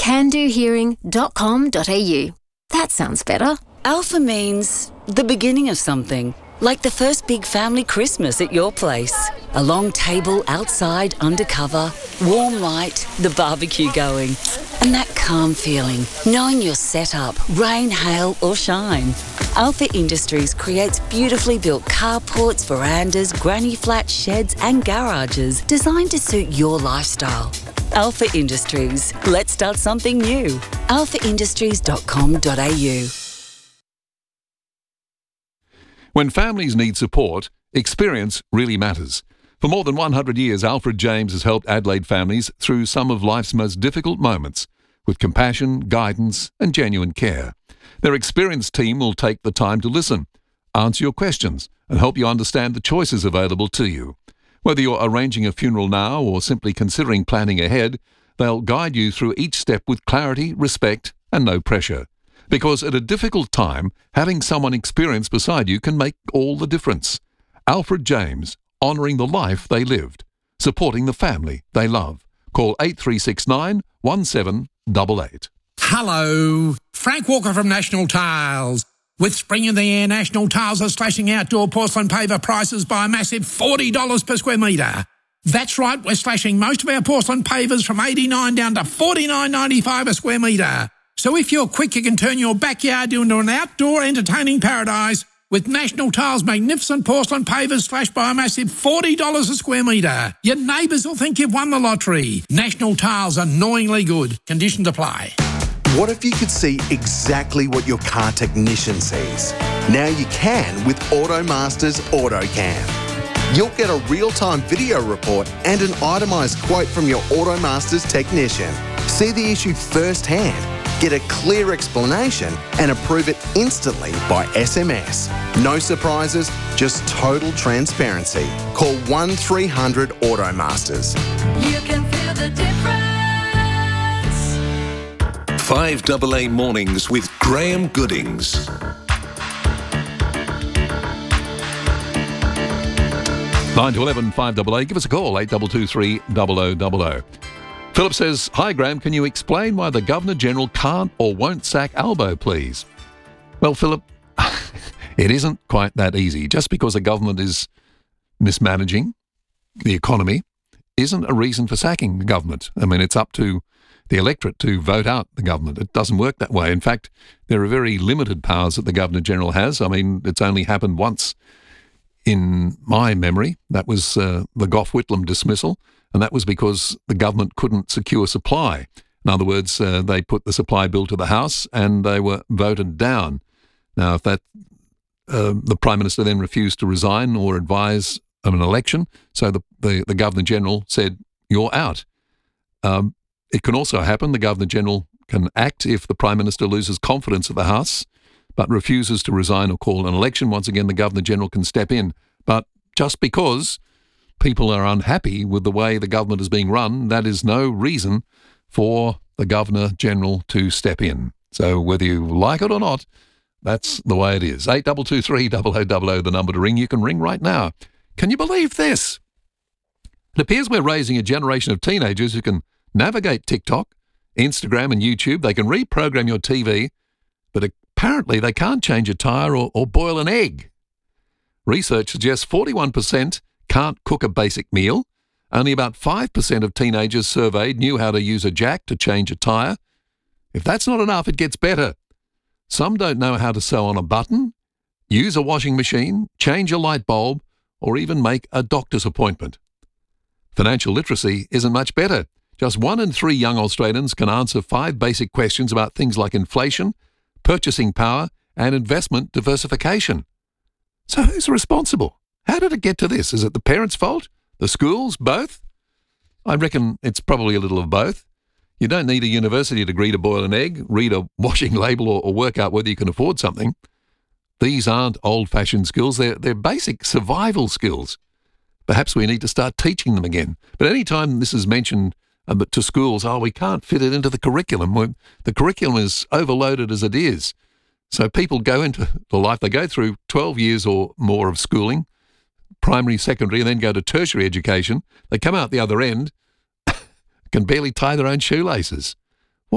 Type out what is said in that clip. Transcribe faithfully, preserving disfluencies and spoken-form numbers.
can do hearing dot com dot a u. That sounds better. Alpha means the beginning of something. Like the first big family Christmas at your place. A long table outside, undercover, warm light, the barbecue going. And that calm feeling, knowing you're set up, rain, hail or shine. Alpha Industries creates beautifully built carports, verandas, granny flats, sheds and garages designed to suit your lifestyle. Alpha Industries. Let's start something new. alpha industries dot com dot a u. When families need support, experience really matters. For more than one hundred years, Alfred James has helped Adelaide families through some of life's most difficult moments with compassion, guidance and genuine care. Their experienced team will take the time to listen, answer your questions and help you understand the choices available to you. Whether you're arranging a funeral now or simply considering planning ahead, they'll guide you through each step with clarity, respect and no pressure. Because at a difficult time, having someone experienced beside you can make all the difference. Alfred James, honouring the life they lived, supporting the family they love. Call eight three six nine, one seven eight eight. Hello, Frank Walker from National Tiles. With spring in the air, National Tiles are slashing outdoor porcelain paver prices by a massive forty dollars per square metre. That's right, we're slashing most of our porcelain pavers from eighty-nine dollars down to forty-nine ninety-five a square metre. So if you're quick, you can turn your backyard into an outdoor entertaining paradise with National Tiles' magnificent porcelain pavers slashed by a massive forty dollars a square metre. Your neighbours will think you've won the lottery. National Tiles, annoyingly good. Conditions apply. What if you could see exactly what your car technician sees? Now you can with AutoMaster's AutoCam. You'll get a real-time video report and an itemised quote from your AutoMaster's technician. See the issue firsthand, get a clear explanation and approve it instantly by S M S. No surprises, just total transparency. Call one three hundred AutoMasters. You can feel the difference. five A A Mornings with Graham Goodings. nine to eleven, five A A. Give us a call, eight two two three, zero zero zero zero. Philip says, "Hi Graham, can you explain why the Governor-General can't or won't sack Albo, please?" Well, Philip, it isn't quite that easy. Just because a government is mismanaging the economy isn't a reason for sacking the government. I mean, it's up to the electorate to vote out the government. It doesn't work that way. In fact, there are very limited powers that the Governor-General has. I mean, it's only happened once in my memory. That was uh, the Gough Whitlam dismissal, and that was because the government couldn't secure supply. In other words, uh, they put the supply bill to the House and they were voted down. Now, if that uh, the Prime Minister then refused to resign or advise of an election, so the, the, the Governor-General said, "You're out." Um, it can also happen the Governor-General can act if the Prime Minister loses confidence of the House but refuses to resign or call an election. Once again, the Governor-General can step in. But just because people are unhappy with the way the government is being run, that is no reason for the Governor-General to step in. So whether you like it or not, that's the way it is. eight two two three, zero zero zero zero, the number to ring. You can ring right now. Can you believe this? It appears we're raising a generation of teenagers who can navigate TikTok, Instagram and YouTube. They can reprogram your T V, but apparently they can't change a tyre or, or boil an egg. Research suggests forty-one percent can't cook a basic meal. Only about five percent of teenagers surveyed knew how to use a jack to change a tyre. If that's not enough, it gets better. Some don't know how to sew on a button, use a washing machine, change a light bulb, or even make a doctor's appointment. Financial literacy isn't much better. Just one in three young Australians can answer five basic questions about things like inflation, purchasing power, and investment diversification. So who's responsible? How did it get to this? Is it the parents' fault? The schools? Both? I reckon it's probably a little of both. You don't need a university degree to boil an egg, read a washing label, or, or work out whether you can afford something. These aren't old-fashioned skills. They're, they're basic survival skills. Perhaps we need to start teaching them again. But any time this is mentioned uh, to schools, oh, we can't fit it into the curriculum. Well, the curriculum is overloaded as it is. So people go into the life, they go through twelve years or more of schooling, primary, secondary, and then go to tertiary education. They come out the other end, can barely tie their own shoelaces.